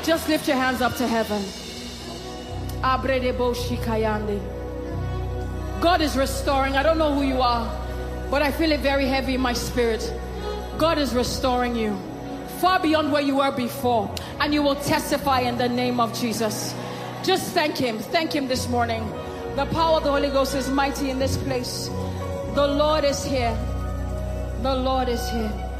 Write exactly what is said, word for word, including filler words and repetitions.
Just lift your hands up to heaven. God is restoring. I don't know who you are, but I feel it very heavy in my spirit. God is restoring you far beyond where you were before, and you will testify in the name of Jesus. Just thank him. Thank him this morning. The power of the Holy Ghost is mighty in this place. The Lord is here. The Lord is here.